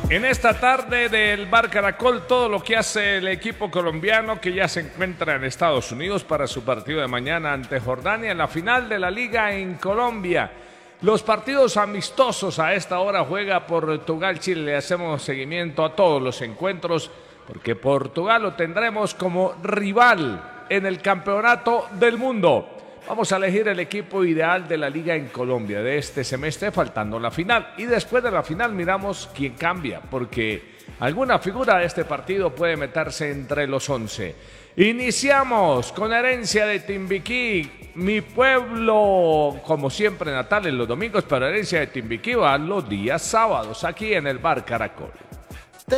En esta tarde del Bar Caracol, todo lo que hace el equipo colombiano que ya se encuentra en Estados Unidos para su partido de mañana ante Jordania en la final de la Liga en Colombia. Los partidos amistosos a esta hora juega Portugal, Chile. Le hacemos seguimiento a todos los encuentros porque Portugal lo tendremos como rival en el Campeonato del Mundo. Vamos a elegir el equipo ideal de la Liga en Colombia de este semestre, faltando la final. Y después de la final miramos quién cambia, porque alguna figura de este partido puede meterse entre los 11. Iniciamos con Herencia de Timbiquí, mi pueblo, como siempre natal en los domingos, pero Herencia de Timbiquí va los días sábados, aquí en el Bar Caracol.